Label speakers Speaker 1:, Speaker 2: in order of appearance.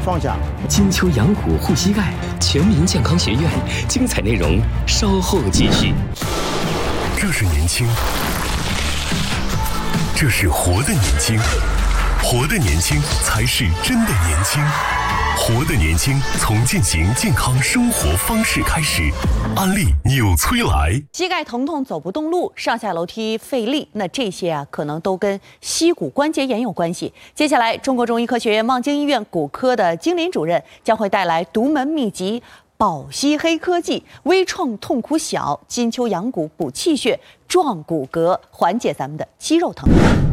Speaker 1: 双响。
Speaker 2: 金秋养骨护膝盖，全民健康学院精彩内容稍后继续。
Speaker 3: 这是年轻，这是活的年轻，活的年轻才是真的年轻。活的年轻，从践行健康生活方式开始。安利纽崔莱。
Speaker 4: 膝盖疼痛走不动路，上下楼梯费力，那这些可能都跟膝骨关节炎有关系。接下来，中国中医科学院望京医院骨科的金林主任将会带来独门秘籍——保膝黑科技，微创痛苦小，金秋养骨补气血，壮骨骼，缓解咱们的肌肉疼痛。